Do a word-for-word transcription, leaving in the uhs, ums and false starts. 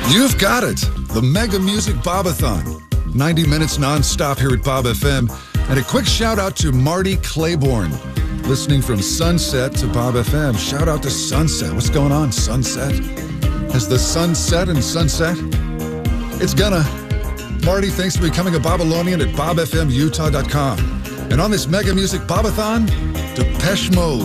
You've got it. The Mega Music Bob-a-thon. ninety minutes non-stop here at Bob F M. And a quick shout out to Marty Claiborne, listening from Sunset to Bob F M. Shout out to Sunset. What's going on, Sunset? Has the sun set in Sunset? It's gonna. Marty, thanks for becoming a Babylonian at bob f m utah dot com. And on this Mega Music Bob-a-thon, Depeche Mode.